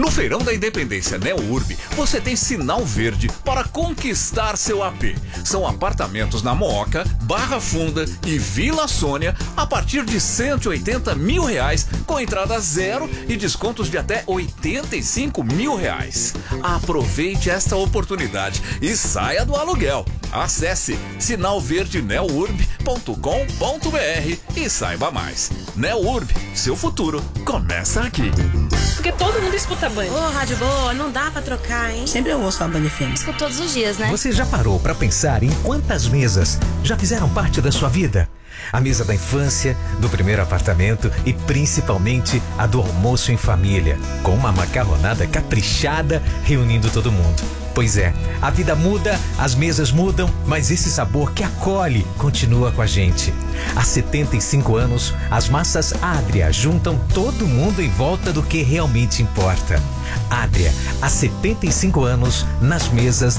No Feirão da Independência NeoUrb, você tem sinal verde para conquistar seu AP. São apartamentos na Mooca, Barra Funda e Vila Sônia a partir de R$180 mil, com entrada zero e descontos de até R$85 mil. Aproveite esta oportunidade e saia do aluguel. Acesse sinalverdeneourb.com.br e saiba mais. NeoUrb, seu futuro começa aqui. Porque todo mundo escuta Band. Ô, rádio boa, não dá pra trocar, hein? Sempre eu ouço a Band FM. Escuto todos os dias, né? Você já parou pra pensar em quantas mesas já fizeram parte da sua vida? A mesa da infância, do primeiro apartamento e principalmente a do almoço em família, com uma macarronada caprichada reunindo todo mundo. Pois é, a vida muda, as mesas mudam, mas esse sabor que acolhe continua com a gente. Há 75 anos, as massas Adria juntam todo mundo em volta do que realmente importa. Adria, há 75 anos, nas mesas